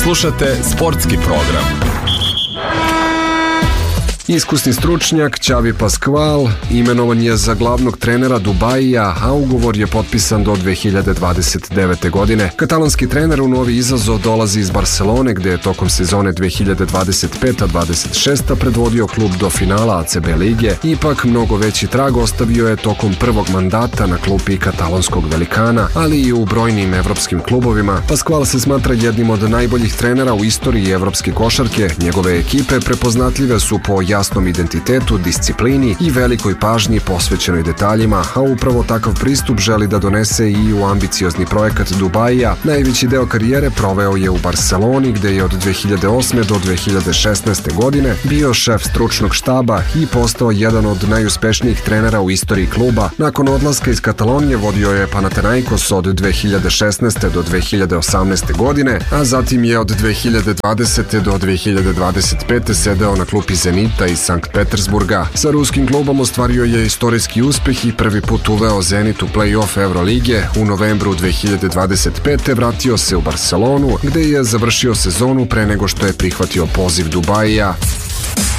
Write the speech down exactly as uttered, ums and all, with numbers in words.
Slušate sportski program. Iskusni stručnjak Xavi Pascual imenovan je za glavnog trenera Dubaija, a ugovor je potpisan do dve hiljade dvadeset devete. godine. Katalonski trener u novi izazov dolazi iz Barcelone, gde je tokom sezone dve hiljade dvadeset pete dvadeset šeste. predvodio klub do finala A C B lige. Ipak, mnogo veći trag ostavio je tokom prvog mandata na klupi katalonskog velikana, ali i u brojnim evropskim klubovima. Pascual se smatra jednim od najboljih trenera u istoriji evropske košarke. Njegove ekipe prepoznatljive su po jasnom identitetu, disciplini i velikoj pažnji posvećenoj detaljima, a upravo takav pristup želi da donese i u ambiciozni projekat Dubaija. Najveći deo karijere proveo je u Barceloni, gde je od dve hiljade osme. do dve hiljade šesnaeste. godine bio šef stručnog štaba i postao jedan od najuspešnijih trenera u istoriji kluba. Nakon odlaska iz Katalonije vodio je Panathinaikos od dve hiljade šesnaeste. do dve hiljade osamnaeste. godine, a zatim je od dve hiljade dvadesete. do dve hiljade dvadeset pete. sedeo na klupi Zenita iz Sankt Petersburga. Sa ruskim klubom ostvario je istorijski uspeh i prvi put uveo Zenit u play-off Evrolige. U novembru dve hiljade dvadeset pete. vratio se u Barcelonu, gde je završio sezonu pre nego što je prihvatio poziv Dubaija.